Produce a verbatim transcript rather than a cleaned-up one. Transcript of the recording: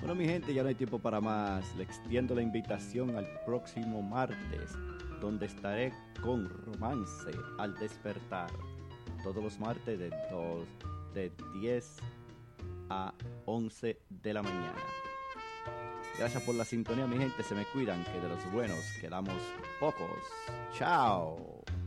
Bueno, mi gente, ya no hay tiempo para más. Le extiendo la invitación al próximo martes, donde estaré con Romance al Despertar. Todos los martes de, dos, de diez a once de la mañana. Gracias por la sintonía, mi gente. Se me cuidan, que de los buenos quedamos pocos. Chao.